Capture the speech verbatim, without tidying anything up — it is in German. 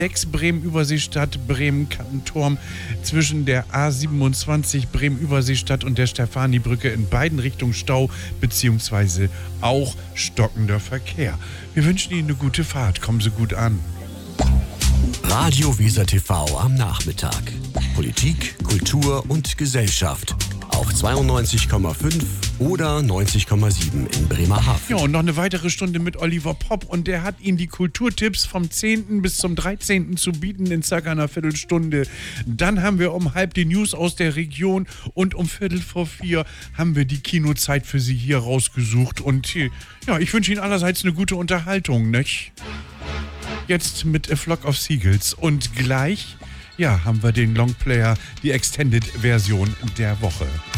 sechs Bremen-Überseestadt, Bremen-Kattenturm zwischen der A siebenundzwanzig Bremen-Überseestadt und der Stefanibrücke in beiden Richtungen Stau bzw. auch stockender Verkehr. Wir wünschen Ihnen eine gute Fahrt. Kommen Sie gut an. Radio Weser T V am Nachmittag. Politik, Kultur und Gesellschaft. Auf zweiundneunzig Komma fünf oder neunzig Komma sieben in Bremerhaven. Ja, und noch eine weitere Stunde mit Oliver Popp. Und der hat Ihnen die Kulturtipps vom zehnten bis zum dreizehnten zu bieten in circa einer Viertelstunde. Dann haben wir um halb die News aus der Region und um Viertel vor vier haben wir die Kinozeit für Sie hier rausgesucht. Und ja, ich wünsche Ihnen allerseits eine gute Unterhaltung, nicht? Jetzt mit A Flock of Seagulls. Und gleich, ja, haben wir den Longplayer, die Extended-Version der Woche.